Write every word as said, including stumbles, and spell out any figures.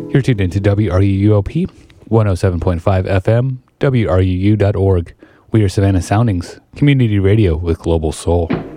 You're tuned into W R U U O P, one oh seven point five F M, W R U U dot org. We are Savannah Soundings, community radio with global soul.